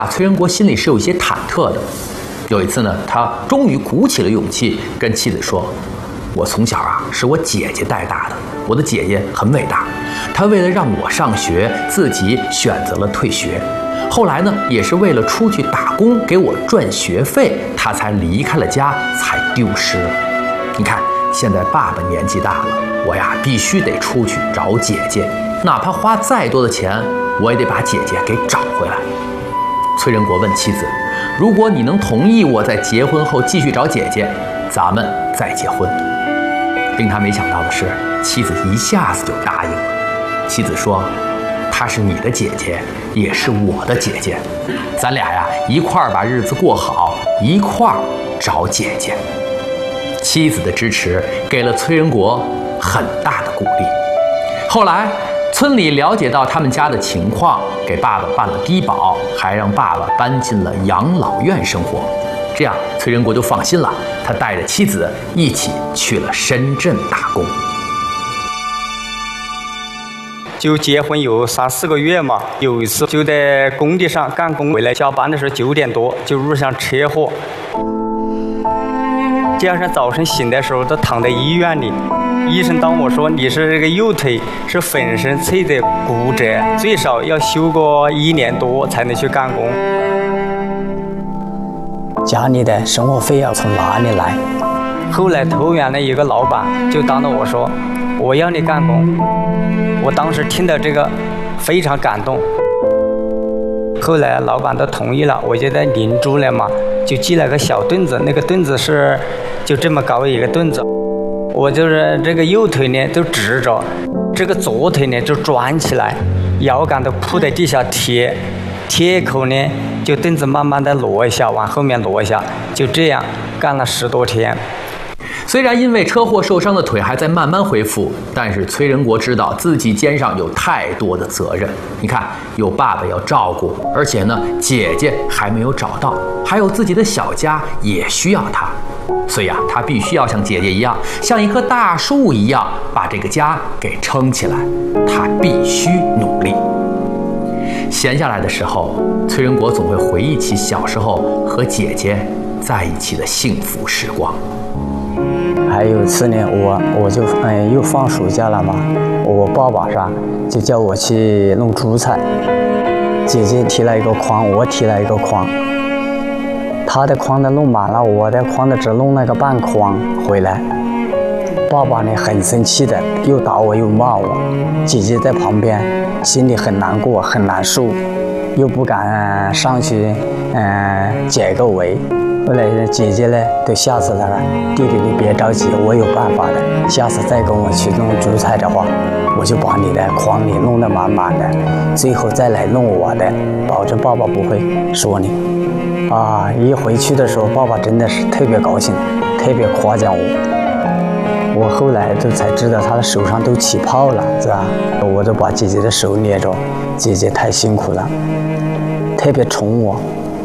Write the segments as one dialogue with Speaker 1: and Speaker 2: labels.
Speaker 1: 崔仁国心里是有一些忐忑的。有一次呢，他终于鼓起了勇气，跟妻子说：“我从小是我姐姐带大的，我的姐姐很伟大，她为了让我上学，自己选择了退学。后来呢，也是为了出去打工给我赚学费，她才离开了家，才丢失了。你看，现在爸爸年纪大了，我必须得出去找姐姐，哪怕花再多的钱，我也得把姐姐给找回来。”崔仁国问妻子：“如果你能同意我在结婚后继续找姐姐，咱们再结婚。”令他没想到的是，妻子一下子就答应了。妻子说：“她是你的姐姐，也是我的姐姐，咱俩一块儿把日子过好，一块儿找姐姐。”妻子的支持给了崔仁国很大的鼓励。后来村里了解到他们家的情况，给爸爸办了低保，还让爸爸搬进了养老院生活。这样崔仁国就放心了，他带着妻子一起去了深圳打工。
Speaker 2: 就结婚有3、4个月嘛，有一次就在工地上干工，回来下班的时候9点多，就遇上车祸。第二天早晨醒的时候，都躺在医院里。医生当我说你是这个右腿是粉身碎的骨折，最少要休个1年多才能去干工。
Speaker 3: 家里的生活费要从哪里来？
Speaker 2: 后来投园的一个老板就当着我说：“我要你干工。”我当时听到这个非常感动。后来老板都同意了，我就在邻住了嘛，就寄了个小凳子，那个凳子是就这么高的一个凳子。我就是这个右腿呢就直着，这个左腿呢就转起来，腰杆都铺在地下贴口呢，就凳子慢慢的挪一下，往后面挪一下，就这样干了10多天。
Speaker 1: 虽然因为车祸受伤的腿还在慢慢恢复，但是崔仁国知道自己肩上有太多的责任。你看，有爸爸要照顾，而且呢，姐姐还没有找到，还有自己的小家也需要他。所以他必须要像姐姐一样，像一棵大树一样，把这个家给撑起来。他必须努力。闲下来的时候，崔仁国总会回忆起小时候和姐姐在一起的幸福时光。
Speaker 3: 还有一次呢，我就又放暑假了嘛，我爸爸就叫我去弄猪菜，姐姐提了一个筐，我提了一个筐，她的筐呢弄满了，我的筐呢只弄了个半筐回来。爸爸呢很生气的，又打我又骂我，姐姐在旁边心里很难过很难受，又不敢上去解个围。后来姐姐呢都吓死他了，弟弟你别着急，我有办法的，下次再跟我去弄猪菜的话，我就把你的筐里弄得满满的，最后再来弄我的，保证爸爸不会说你。一回去的时候，爸爸真的是特别高兴，特别夸奖我。我后来才知道他的手上都起泡了，是吧？我就把姐姐的手捏着，姐姐太辛苦了，特别宠我，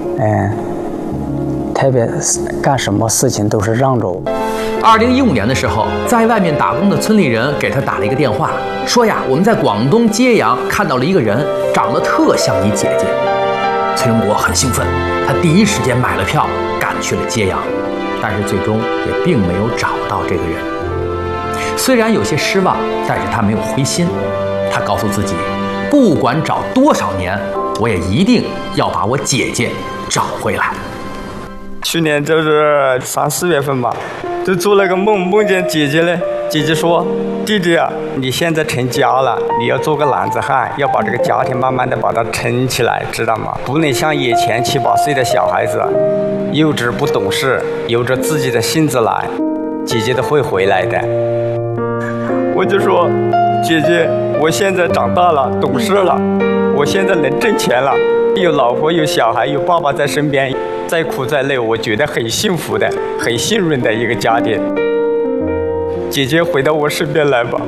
Speaker 3: 特别干什么事情都是让着我。
Speaker 1: 2015年的时候，在外面打工的村里人给他打了一个电话，说我们在广东揭阳看到了一个人，长得特像你姐姐。崔仁国很兴奋，他第一时间买了票赶去了揭阳，但是最终也并没有找到这个人。虽然有些失望，但是他没有灰心，他告诉自己，不管找多少年，我也一定要把我姐姐找回来。
Speaker 2: 去年就是3、4月份吧，就做了个梦，梦见姐姐呢。姐姐说：“弟弟啊，你现在成家了，你要做个男子汉，要把这个家庭慢慢的把它撑起来，知道吗？不能像以前7、8岁的小孩子，幼稚不懂事，有着自己的性子来，姐姐都会回来的。”我就说：“姐姐，我现在长大了，懂事了，我现在能挣钱了，有老婆有小孩，有爸爸在身边。再苦再累，我觉得很幸福的，很幸运的一个家庭。姐姐回到我身边来吧。”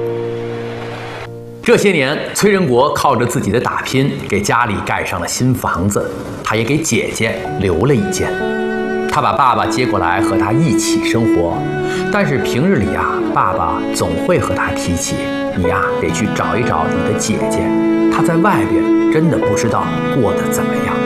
Speaker 1: 这些年，崔仁国靠着自己的打拼，给家里盖上了新房子，他也给姐姐留了一间。他把爸爸接过来和他一起生活，但是平日里爸爸总会和他提起，你得去找一找你的姐姐，她在外边真的不知道过得怎么样。